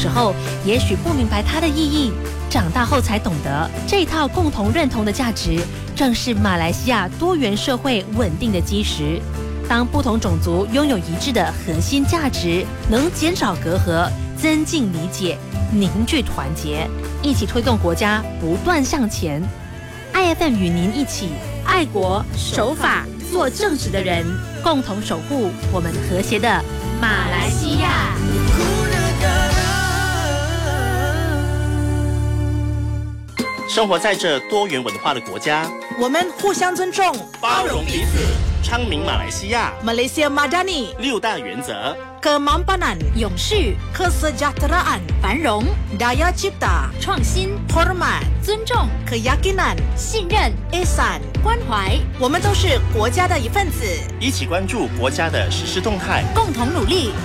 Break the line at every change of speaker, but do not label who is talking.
时候也许不明白它的意义，长大后才懂得，这套共同认同的价值，正是马来西亚多元社会稳定的基石。当不同种族拥有一致的核心价值，能减少隔阂，增进理解，凝聚团结，一起推动国家不断向前。IFM 与您一起爱国守法做正直的人，共同守护我们和谐的马来西亚。
生活在这多元文化的国家，
我们互相尊重，
包容彼此，昌明马来西亚。
Malaysia Madani
6大原则
：Kemampanan、
永续、
Kesejahteraan、
繁荣、
Daya Cipta、
创新、
Hormat、
尊重、
Keyakinan、
信任、
Ihsan、
关怀。
我们都是国家的一份子，
一起关注国家的实施动态，
共同努力